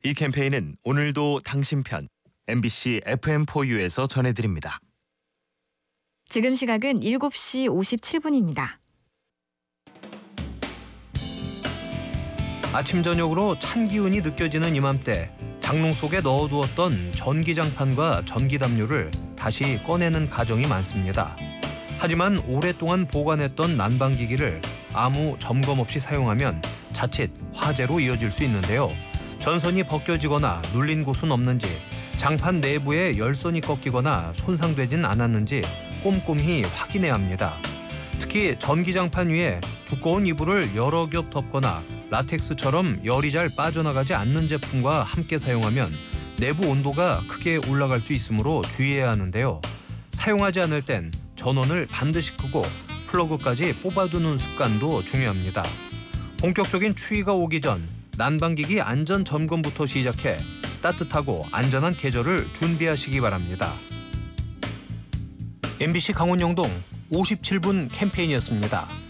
이 캠페인은 오늘도 당신 편 MBC FM4U에서 전해드립니다. 지금 시각은 7시 57분입니다. 아침 저녁으로 찬 기운이 느껴지는 이맘때 장롱 속에 넣어두었던 전기장판과 전기담요를 다시 꺼내는 가정이 많습니다. 하지만 오랫동안 보관했던 난방기기를 아무 점검 없이 사용하면 자칫 화재로 이어질 수 있는데요. 전선이 벗겨지거나 눌린 곳은 없는지, 장판 내부에 열선이 꺾이거나 손상되진 않았는지 꼼꼼히 확인해야 합니다. 특히 전기장판 위에 두꺼운 이불을 여러 겹 덮거나 라텍스처럼 열이 잘 빠져나가지 않는 제품과 함께 사용하면 내부 온도가 크게 올라갈 수 있으므로 주의해야 하는데요. 사용하지 않을 땐 전원을 반드시 끄고 플러그까지 뽑아두는 습관도 중요합니다. 본격적인 추위가 오기 전 난방기기 안전 점검부터 시작해 따뜻하고 안전한 계절을 준비하시기 바랍니다. MBC 강원영동 57분 캠페인이었습니다.